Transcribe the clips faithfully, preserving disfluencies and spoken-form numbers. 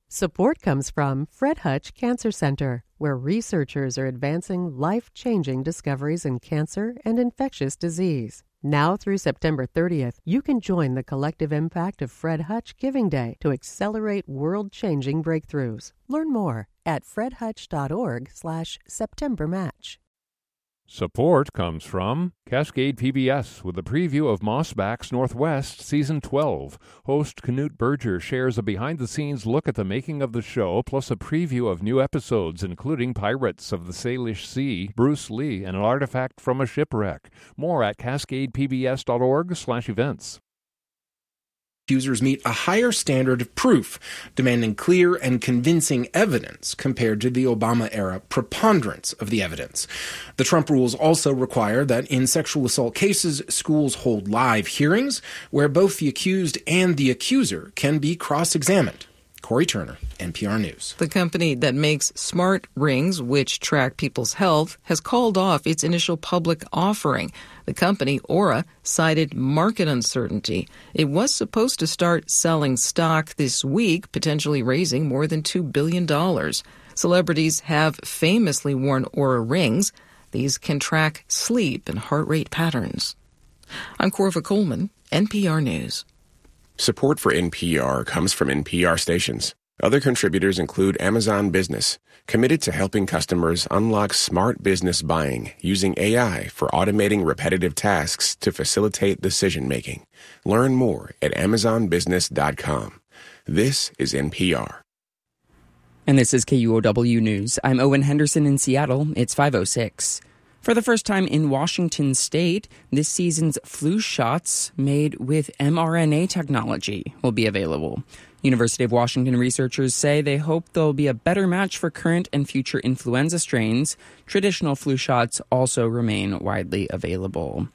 Support comes from Fred Hutch Cancer Center, where researchers are advancing life-changing discoveries in cancer and infectious disease. Now through September thirtieth, you can join the collective impact of Fred Hutch Giving Day to accelerate world-changing breakthroughs. Learn more at fredhutch.org slash September Match. Support comes from Cascade P B S with a preview of Mossbacks Northwest Season twelve. Host Knut Berger shares a behind-the-scenes look at the making of the show, plus a preview of new episodes, including Pirates of the Salish Sea, Bruce Lee, and an artifact from a shipwreck. More at cascadepbs.org slash events. Accusers meet a higher standard of proof, demanding clear and convincing evidence compared to the Obama-era preponderance of the evidence. The Trump rules also require that in sexual assault cases, schools hold live hearings where both the accused and the accuser can be cross-examined. Corey Turner, N P R News. The company that makes smart rings, which track people's health, has called off its initial public offering. The company, Oura, cited market uncertainty. It was supposed to start selling stock this week, potentially raising more than two billion dollars. Celebrities have famously worn Oura rings. These can track sleep and heart rate patterns. I'm Corva Coleman, N P R News. Support for N P R comes from N P R stations. Other contributors include Amazon Business, committed to helping customers unlock smart business buying using A I for automating repetitive tasks to facilitate decision-making. Learn more at amazon business dot com. This is N P R. And this is K U O W News. I'm Owen Henderson in Seattle. It's five oh six. For the first time in Washington state, this season's flu shots made with mRNA technology will be available. University of Washington researchers say they hope they'll be a better match for current and future influenza strains. Traditional flu shots also remain widely available.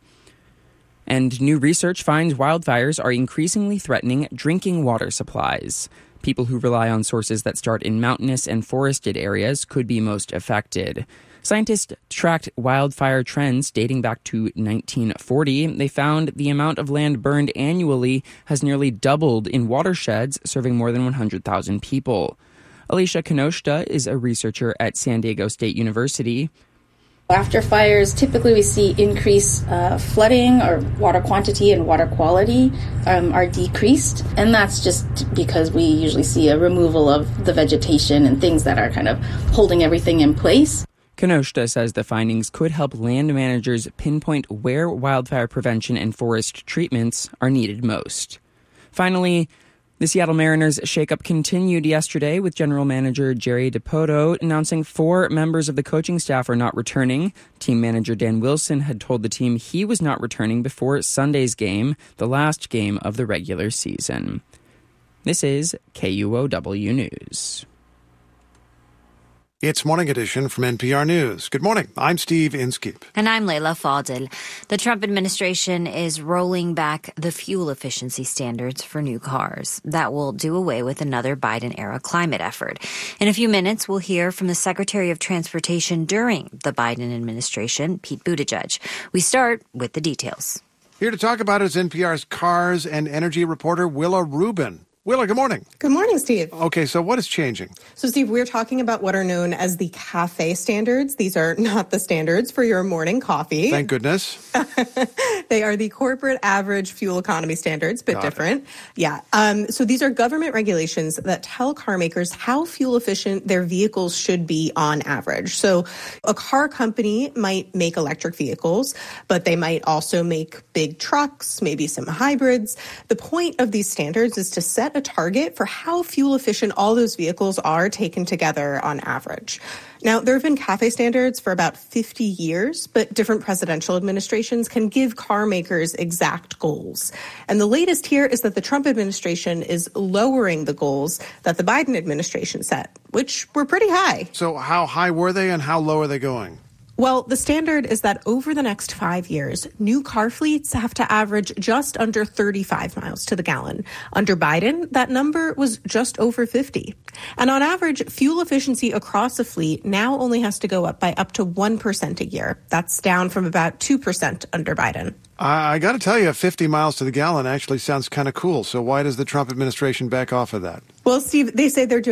And new research finds wildfires are increasingly threatening drinking water supplies. People who rely on sources that start in mountainous and forested areas could be most affected. Scientists tracked wildfire trends dating back to nineteen forty. They found the amount of land burned annually has nearly doubled in watersheds serving more than one hundred thousand people. Alicia Kinoshta is a researcher at San Diego State University. After fires, typically we see increased uh, flooding, or water quantity and water quality um, are decreased. And that's just because we usually see a removal of the vegetation and things that are kind of holding everything in place. Kinoshta says the findings could help land managers pinpoint where wildfire prevention and forest treatments are needed most. Finally, the Seattle Mariners' shakeup continued yesterday with general manager Jerry Dipoto announcing four members of the coaching staff are not returning. Team manager Dan Wilson had told the team he was not returning before Sunday's game, the last game of the regular season. This is K U O W News. It's Morning Edition from N P R News. Good morning. I'm Steve Inskeep. And I'm Layla Fadel. The Trump administration is rolling back the fuel efficiency standards for new cars. That will do away with another Biden-era climate effort. In a few minutes, we'll hear from the Secretary of Transportation during the Biden administration, Pete Buttigieg. We start with the details. Here to talk about it is N P R's cars and energy reporter Willa Rubin. Willa, good morning. Good morning, Steve. Okay, so what is changing? So, Steve, we're talking about what are known as the CAFE standards. These are not the standards for your morning coffee. Thank goodness. They are the corporate average fuel economy standards, bit Got different. It. Yeah. Um, so these are government regulations that tell car makers how fuel efficient their vehicles should be on average. So a car company might make electric vehicles, but they might also make big trucks, maybe some hybrids. The point of these standards is to set a target for how fuel efficient all those vehicles are taken together on average. Now, there have been CAFE standards for about fifty years, but different presidential administrations can give car makers exact goals. And the latest here is that the Trump administration is lowering the goals that the Biden administration set, which were pretty high. So how high were they and how low are they going? Well, the standard is that over the next five years, new car fleets have to average just under thirty-five miles to the gallon. Under Biden, that number was just over fifty. And on average, fuel efficiency across a fleet now only has to go up by up to one percent a year. That's down from about two percent under Biden. I, I got to tell you, fifty miles to the gallon actually sounds kind of cool. So why does the Trump administration back off of that? Well, Steve, they say they're doing